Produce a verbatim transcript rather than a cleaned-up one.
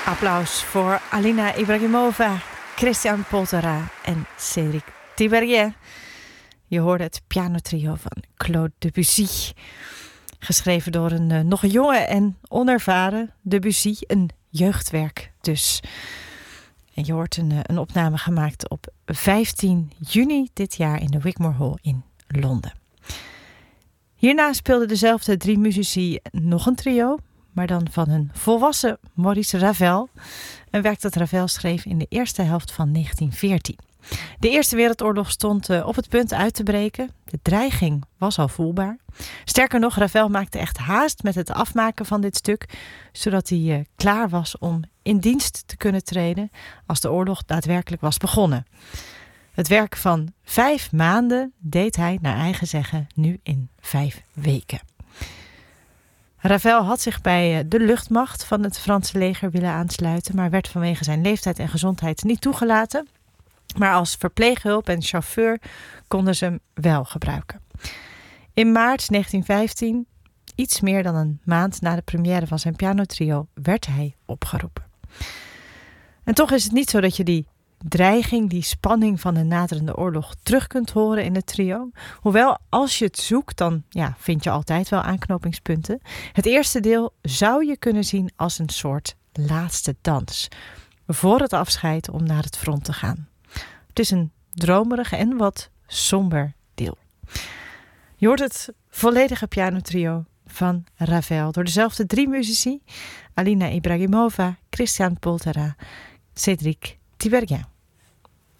Applaus voor Alina Ibrahimova, Christian Poltera en Cédric Tiberghien. Je hoorde het pianotrio van Claude Debussy. Geschreven door een uh, nog jonge en onervaren Debussy, een jeugdwerk dus. En je hoort een, uh, een opname gemaakt op vijftien juni dit jaar in de Wigmore Hall in Londen. Hierna speelden dezelfde drie muzici nog een trio, maar dan van een volwassen Maurice Ravel. Een werk dat Ravel schreef in de eerste helft van negentien veertien. De Eerste Wereldoorlog stond uh, op het punt uit te breken. De dreiging was al voelbaar. Sterker nog, Ravel maakte echt haast met het afmaken van dit stuk, zodat hij uh, klaar was om in dienst te kunnen treden als de oorlog daadwerkelijk was begonnen. Het werk van vijf maanden deed hij, naar eigen zeggen, nu in vijf weken. Ravel had zich bij de luchtmacht van het Franse leger willen aansluiten, maar werd vanwege zijn leeftijd en gezondheid niet toegelaten. Maar als verpleeghulp en chauffeur konden ze hem wel gebruiken. In maart negentien vijftien, iets meer dan een maand na de première van zijn pianotrio, werd hij opgeroepen. En toch is het niet zo dat je die dreiging, die spanning van een naderende oorlog terug kunt horen in het trio. Hoewel, als je het zoekt, dan ja, vind je altijd wel aanknopingspunten. Het eerste deel zou je kunnen zien als een soort laatste dans, voor het afscheid om naar het front te gaan. Het is een dromerig en wat somber deel. Je hoort het volledige pianotrio van Ravel door dezelfde drie muzici: Alina Ibrahimova, Christian Poltera, Cédric Tiberghien.